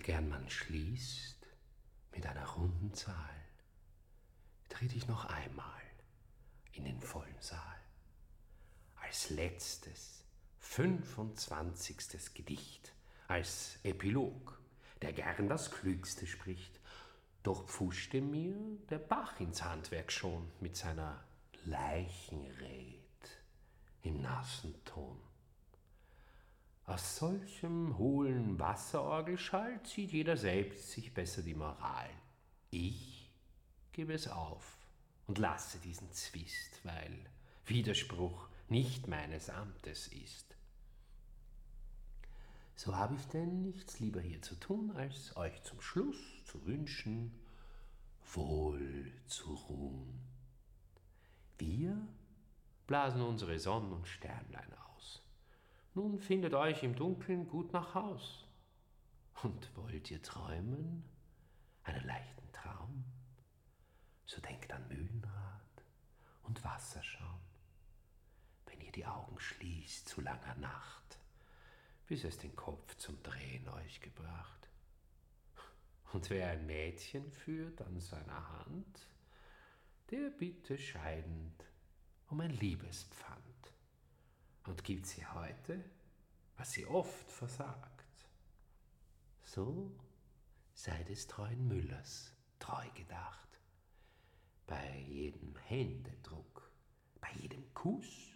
gern man schließt mit einer runden Zahl, tritt ich noch einmal in den vollen Saal. Als letztes, 25. Gedicht, als Epilog, der gern das Klügste spricht, doch pfuschte mir der Bach ins Handwerk schon mit seiner Leichenred im nassen Ton. Aus solchem hohlen Wasserorgelschall zieht jeder selbst sich besser die Moral. Ich gebe es auf und lasse diesen Zwist, weil Widerspruch nicht meines Amtes ist. So habe ich denn nichts lieber hier zu tun, als euch zum Schluss zu wünschen, wohl zu ruhen. Wir blasen unsere Sonn- und Sternlein aus. Nun findet euch im Dunkeln gut nach Haus. Und wollt ihr träumen, einen leichten Traum? So denkt an Mühlenrad und Wasserschaum, wenn ihr die Augen schließt zu langer Nacht, bis es den Kopf zum Drehen euch gebracht. Und wer ein Mädchen führt an seiner Hand, der bitte scheidend um ein Liebespfand und gibt sie heute, was sie oft versagt. So sei des treuen Müllers treu gedacht. Bei jedem Händedruck, bei jedem Kuss